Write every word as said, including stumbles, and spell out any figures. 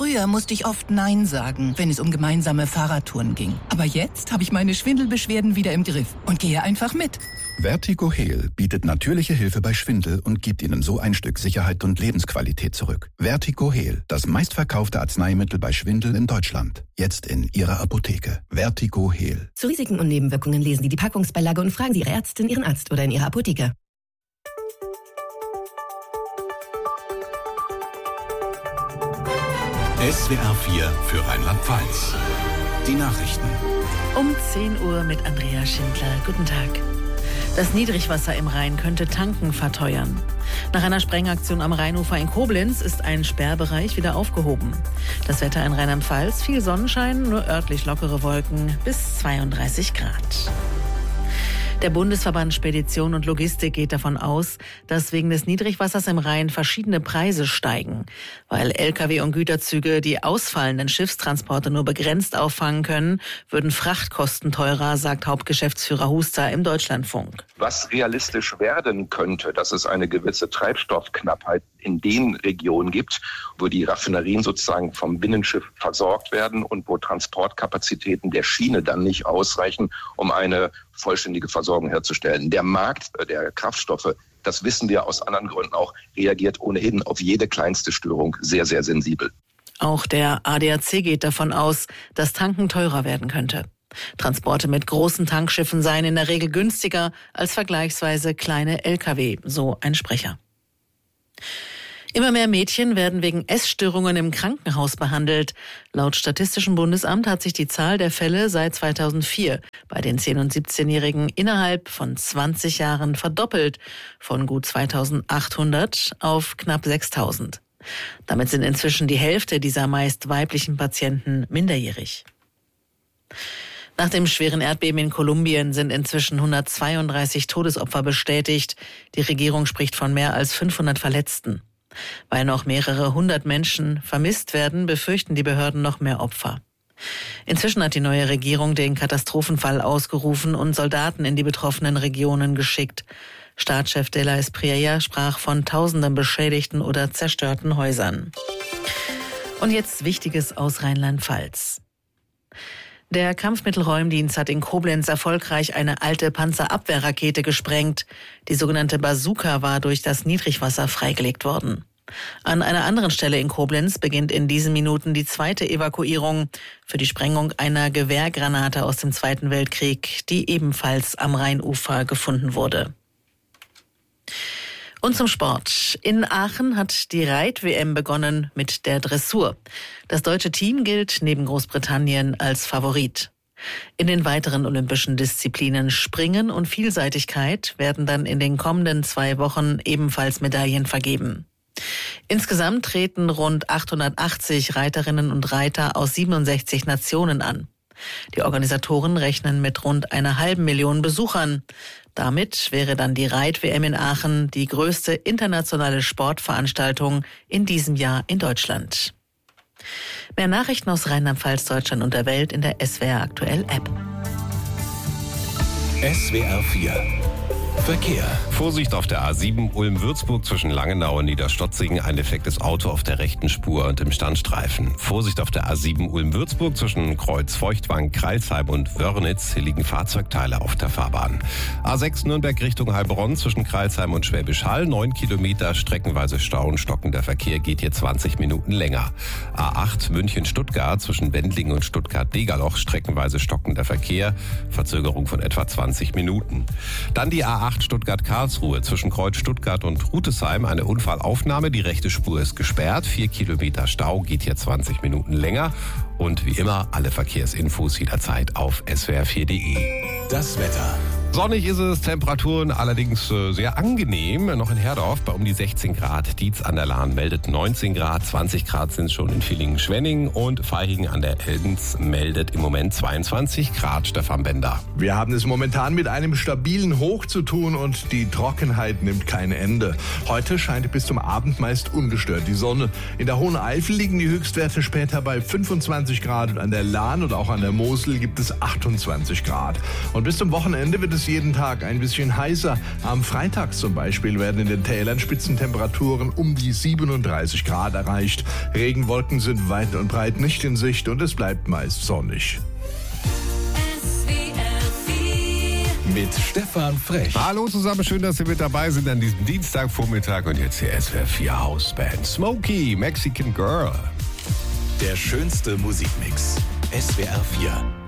Früher musste ich oft Nein sagen, wenn es um gemeinsame Fahrradtouren ging. Aber jetzt habe ich meine Schwindelbeschwerden wieder im Griff und gehe einfach mit. Vertigo Heal bietet natürliche Hilfe bei Schwindel und gibt Ihnen so ein Stück Sicherheit und Lebensqualität zurück. Vertigo Heal, das meistverkaufte Arzneimittel bei Schwindel in Deutschland. Jetzt in Ihrer Apotheke. Vertigo Heal. Zu Risiken und Nebenwirkungen lesen Sie die Packungsbeilage und fragen Sie Ihre Ärztin, Ihren Arzt oder in Ihrer Apotheke. S W R vier für Rheinland-Pfalz. Die Nachrichten. Um zehn Uhr mit Andrea Schindler. Guten Tag. Das Niedrigwasser im Rhein könnte Tanken verteuern. Nach einer Sprengaktion am Rheinufer in Koblenz ist ein Sperrbereich wieder aufgehoben. Das Wetter in Rheinland-Pfalz, viel Sonnenschein, nur örtlich lockere Wolken bis zweiunddreißig Grad. Der Bundesverband Spedition und Logistik geht davon aus, dass wegen des Niedrigwassers im Rhein verschiedene Preise steigen. Weil L K W und Güterzüge die ausfallenden Schiffstransporte nur begrenzt auffangen können, würden Frachtkosten teurer, sagt Hauptgeschäftsführer Huster im Deutschlandfunk. Was realistisch werden könnte, dass es eine gewisse Treibstoffknappheit in den Regionen gibt, wo die Raffinerien sozusagen vom Binnenschiff versorgt werden und wo Transportkapazitäten der Schiene dann nicht ausreichen, um eine vollständige Versorgung herzustellen. Der Markt der Kraftstoffe, das wissen wir aus anderen Gründen auch, reagiert ohnehin auf jede kleinste Störung sehr, sehr sensibel. Auch der A D A C geht davon aus, dass Tanken teurer werden könnte. Transporte mit großen Tankschiffen seien in der Regel günstiger als vergleichsweise kleine L K W, so ein Sprecher. Immer mehr Mädchen werden wegen Essstörungen im Krankenhaus behandelt. Laut Statistischem Bundesamt hat sich die Zahl der Fälle seit zweitausendvier bei den zehn- und siebzehnjährigen innerhalb von zwanzig Jahren verdoppelt, von gut zweitausendachthundert auf knapp sechstausend. Damit sind inzwischen die Hälfte dieser meist weiblichen Patienten minderjährig. Nach dem schweren Erdbeben in Kolumbien sind inzwischen hundertzweiunddreißig Todesopfer bestätigt. Die Regierung spricht von mehr als fünfhundert Verletzten. Weil noch mehrere hundert Menschen vermisst werden, befürchten die Behörden noch mehr Opfer. Inzwischen hat die neue Regierung den Katastrophenfall ausgerufen und Soldaten in die betroffenen Regionen geschickt. Staatschef de la Espriella sprach von tausenden beschädigten oder zerstörten Häusern. Und jetzt Wichtiges aus Rheinland-Pfalz. Der Kampfmittelräumdienst hat in Koblenz erfolgreich eine alte Panzerabwehrrakete gesprengt. Die sogenannte Bazooka war durch das Niedrigwasser freigelegt worden. An einer anderen Stelle in Koblenz beginnt in diesen Minuten die zweite Evakuierung für die Sprengung einer Gewehrgranate aus dem Zweiten Weltkrieg, die ebenfalls am Rheinufer gefunden wurde. Und zum Sport. In Aachen hat die Reit-W M begonnen mit der Dressur. Das deutsche Team gilt neben Großbritannien als Favorit. In den weiteren olympischen Disziplinen Springen und Vielseitigkeit werden dann in den kommenden zwei Wochen ebenfalls Medaillen vergeben. Insgesamt treten rund achthundertachtzig Reiterinnen und Reiter aus siebenundsechzig Nationen an. Die Organisatoren rechnen mit rund einer halben Million Besuchern. Damit wäre dann die Reit-W M in Aachen die größte internationale Sportveranstaltung in diesem Jahr in Deutschland. Mehr Nachrichten aus Rheinland-Pfalz, Deutschland und der Welt in der S W R Aktuell App. S W R vier Verkehr. Vorsicht auf der A sieben Ulm-Würzburg zwischen Langenau und Niederstotzingen. Ein defektes Auto auf der rechten Spur und im Standstreifen. Vorsicht auf der A sieben Ulm-Würzburg zwischen Kreuz-Feuchtwang, Crailsheim und Wörnitz. Hier liegen Fahrzeugteile auf der Fahrbahn. A sechs Nürnberg Richtung Heilbronn zwischen Crailsheim und Schwäbisch Hall. Neun Kilometer, streckenweise Stau und stockender Verkehr, geht hier zwanzig Minuten länger. A acht München-Stuttgart zwischen Wendlingen und Stuttgart-Degerloch. Streckenweise stockender Verkehr. Verzögerung von etwa zwanzig Minuten. Dann die A acht Stuttgart-Karlsruhe zwischen Kreuz Stuttgart und Rutesheim. Eine Unfallaufnahme. Die rechte Spur ist gesperrt. Vier Kilometer Stau, geht hier zwanzig Minuten länger. Und wie immer, alle Verkehrsinfos jederzeit auf S W R vier punkt de. Das Wetter. Sonnig ist es, Temperaturen allerdings äh, sehr angenehm. Noch in Herdorf bei um die sechzehn Grad. Dietz an der Lahn meldet neunzehn Grad, zwanzig Grad sind es schon in Villingen-Schwenning und Vaihingen an der Eldenz meldet im Moment zweiundzwanzig Grad. Stefan Bender. Wir haben es momentan mit einem stabilen Hoch zu tun und die Trockenheit nimmt kein Ende. Heute scheint bis zum Abend meist ungestört die Sonne. In der Hohen Eifel liegen die Höchstwerte später bei fünfundzwanzig Grad und an der Lahn und auch an der Mosel gibt es achtundzwanzig Grad. Und bis zum Wochenende wird es es jeden Tag ein bisschen heißer. Am Freitag zum Beispiel werden in den Tälern Spitzentemperaturen um die siebenunddreißig Grad erreicht. Regenwolken sind weit und breit nicht in Sicht und es bleibt meist sonnig. Mit Stefan Frech. Hallo zusammen, schön, dass Sie mit dabei sind an diesem Dienstagvormittag. Und jetzt hier S W R vier Hausband. Smokey, Mexican Girl. Der schönste Musikmix. S W R vier.